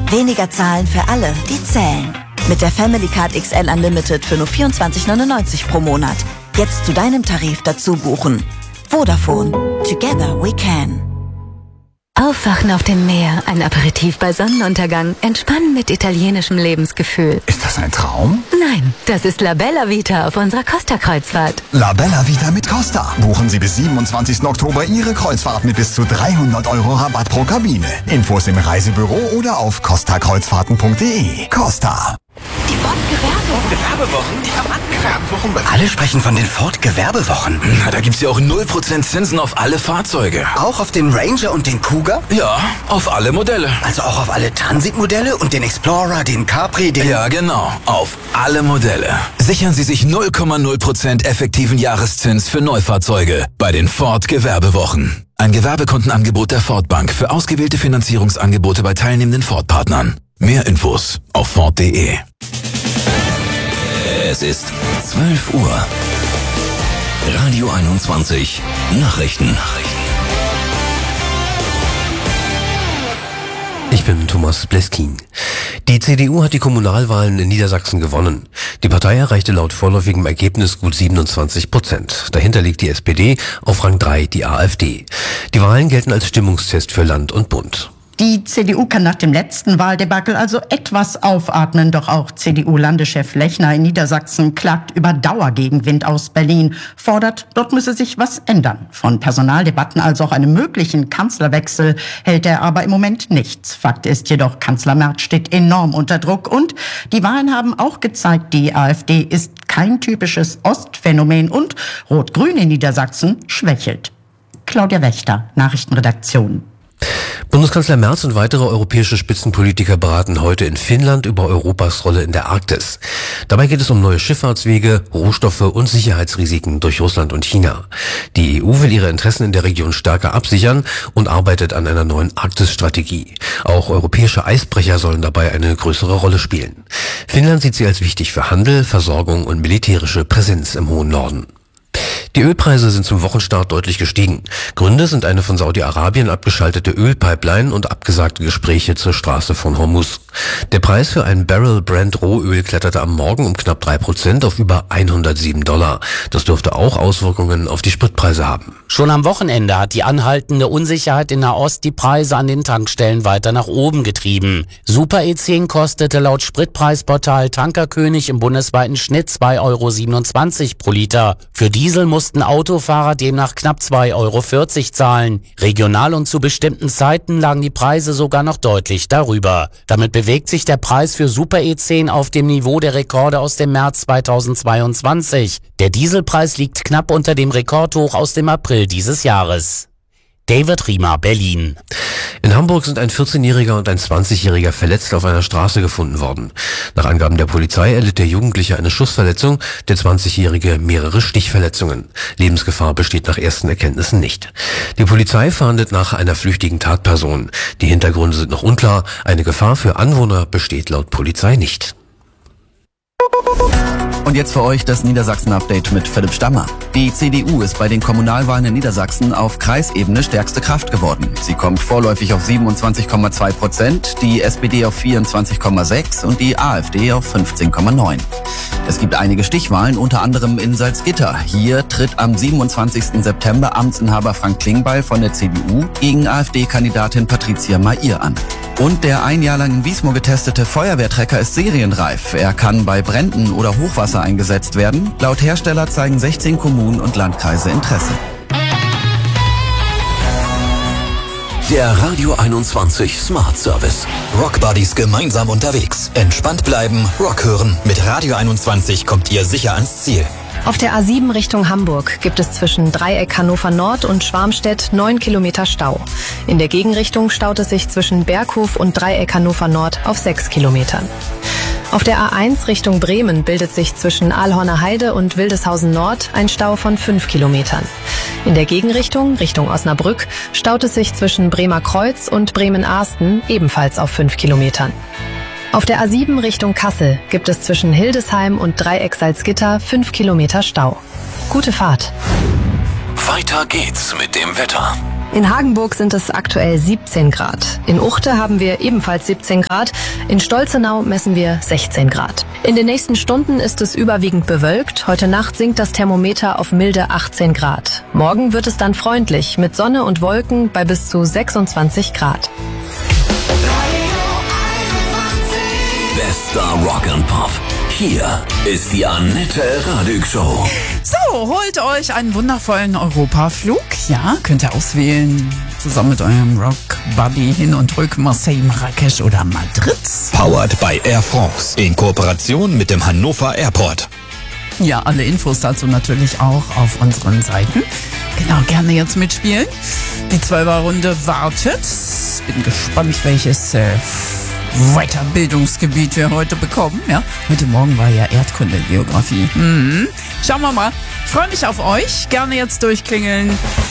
Weniger zahlen für alle, die zählen. Mit der Family Card XL Unlimited für nur 24,99 pro Monat. Jetzt zu deinem Tarif dazu buchen. Vodafone. Together we can. Aufwachen auf dem Meer, ein Aperitif bei Sonnenuntergang, entspannen mit italienischem Lebensgefühl. Ist das ein Traum? Nein, das ist La Bella Vita auf unserer Costa-Kreuzfahrt. La Bella Vita mit Costa. Buchen Sie bis 27. Oktober Ihre Kreuzfahrt mit bis zu 300 € Rabatt pro Kabine. Infos im Reisebüro oder auf costacreuzfahrten.de. Costa. Die Ford-Gewerbewochen, die Gewerbewochen. Alle sprechen von den Ford-Gewerbewochen. Na, da gibt's ja auch 0% Zinsen auf alle Fahrzeuge. Auch auf den Ranger und den Cougar? Ja, auf alle Modelle. Also auch auf alle Transit-Modelle und den Explorer, den Capri, den... Ja, genau. Auf alle Modelle. Sichern Sie sich 0,0% effektiven Jahreszins für Neufahrzeuge bei den Ford-Gewerbewochen. Ein Gewerbekundenangebot der Ford Bank für ausgewählte Finanzierungsangebote bei teilnehmenden Ford-Partnern. Mehr Infos auf Ford.de. Es ist 12 Uhr. Radio 21 Nachrichten. Ich bin Thomas Bleskin. Die CDU hat die Kommunalwahlen in Niedersachsen gewonnen. Die Partei erreichte laut vorläufigem Ergebnis gut 27%. Dahinter liegt die SPD, auf Rang 3 die AfD. Die Wahlen gelten als Stimmungstest für Land und Bund. Die CDU kann nach dem letzten Wahldebakel also etwas aufatmen, doch auch CDU-Landeschef Lechner in Niedersachsen klagt über Dauergegenwind aus Berlin, fordert, dort müsse sich was ändern. Von Personaldebatten als auch einem möglichen Kanzlerwechsel hält er aber im Moment nichts. Fakt ist jedoch, Kanzler Merz steht enorm unter Druck und die Wahlen haben auch gezeigt, die AfD ist kein typisches Ostphänomen und Rot-Grün in Niedersachsen schwächelt. Claudia Wächter, Nachrichtenredaktion. Bundeskanzler Merz und weitere europäische Spitzenpolitiker beraten heute in Finnland über Europas Rolle in der Arktis. Dabei geht es um neue Schifffahrtswege, Rohstoffe und Sicherheitsrisiken durch Russland und China. Die EU will ihre Interessen in der Region stärker absichern und arbeitet an einer neuen Arktisstrategie. Auch europäische Eisbrecher sollen dabei eine größere Rolle spielen. Finnland sieht sie als wichtig für Handel, Versorgung und militärische Präsenz im hohen Norden. Die Ölpreise sind zum Wochenstart deutlich gestiegen. Gründe sind eine von Saudi-Arabien abgeschaltete Ölpipeline und abgesagte Gespräche zur Straße von Hormuz. Der Preis für ein Barrel Brent Rohöl kletterte am Morgen um knapp 3% auf über $107. Das dürfte auch Auswirkungen auf die Spritpreise haben. Schon am Wochenende hat die anhaltende Unsicherheit in Nahost die Preise an den Tankstellen weiter nach oben getrieben. Super E10 kostete laut Spritpreisportal Tankerkönig im bundesweiten Schnitt 2,27 € pro Liter. Für Diesel mussten Autofahrer demnach knapp 2,40 € zahlen. Regional und zu bestimmten Zeiten lagen die Preise sogar noch deutlich darüber. Damit bewegt sich der Preis für Super E10 auf dem Niveau der Rekorde aus dem März 2022. Der Dieselpreis liegt knapp unter dem Rekordhoch aus dem April dieses Jahres. David Riemer, Berlin. In Hamburg sind ein 14-Jähriger und ein 20-Jähriger verletzt auf einer Straße gefunden worden. Nach Angaben der Polizei erlitt der Jugendliche eine Schussverletzung, der 20-Jährige mehrere Stichverletzungen. Lebensgefahr besteht nach ersten Erkenntnissen nicht. Die Polizei fahndet nach einer flüchtigen Tatperson. Die Hintergründe sind noch unklar. Eine Gefahr für Anwohner besteht laut Polizei nicht. Und jetzt für euch das Niedersachsen-Update mit Philipp Stammer. Die CDU ist bei den Kommunalwahlen in Niedersachsen auf Kreisebene stärkste Kraft geworden. Sie kommt vorläufig auf 27,2%, die SPD auf 24,6% und die AfD auf 15,9%. Es gibt einige Stichwahlen, unter anderem in Salzgitter. Hier tritt am 27. September Amtsinhaber Frank Klingbeil von der CDU gegen AfD-Kandidatin Patricia Mair an. Und der ein Jahr lang in Wiesmoor getestete Feuerwehrtrecker ist serienreif. Er kann bei Bränden oder Hochwasser eingesetzt werden. Laut Hersteller zeigen 16 Kommunen und Landkreise Interesse. Der Radio 21 Smart Service. Rock Buddies gemeinsam unterwegs. Entspannt bleiben, Rock hören. Mit Radio 21 kommt ihr sicher ans Ziel. Auf der A7 Richtung Hamburg gibt es zwischen Dreieck Hannover Nord und Schwarmstedt 9 Kilometer Stau. In der Gegenrichtung staut es sich zwischen Berghof und Dreieck Hannover Nord auf 6 Kilometern. Auf der A1 Richtung Bremen bildet sich zwischen Aalhorner Heide und Wildeshausen Nord ein Stau von 5 Kilometern. In der Gegenrichtung, Richtung Osnabrück, staut es sich zwischen Bremer Kreuz und Bremen-Ahsten ebenfalls auf 5 Kilometern. Auf der A7 Richtung Kassel gibt es zwischen Hildesheim und Dreieck Salzgitter 5 Kilometer Stau. Gute Fahrt. Weiter geht's mit dem Wetter. In Hagenburg sind es aktuell 17 Grad. In Uchte haben wir ebenfalls 17 Grad. In Stolzenau messen wir 16 Grad. In den nächsten Stunden ist es überwiegend bewölkt. Heute Nacht sinkt das Thermometer auf milde 18 Grad. Morgen wird es dann freundlich mit Sonne und Wolken bei bis zu 26 Grad. Bester Rock and Pop. Hier ist die Annette Radig Show. So, holt euch einen wundervollen Europaflug. Ja, könnt ihr auswählen. Zusammen mit eurem Rock-Buddy hin und rück Marseille, Marrakesch oder Madrid. Powered by Air France. In Kooperation mit dem Hannover Airport. Ja, alle Infos dazu natürlich auch auf unseren Seiten. Genau, gerne jetzt mitspielen. Die 12er-Runde wartet. Bin gespannt, welches Weiterbildungsgebiet wir heute bekommen. Ja, heute Morgen war ja Erdkunde, Geografie. Schauen wir mal. Ich freue mich auf euch. Gerne jetzt durchklingeln.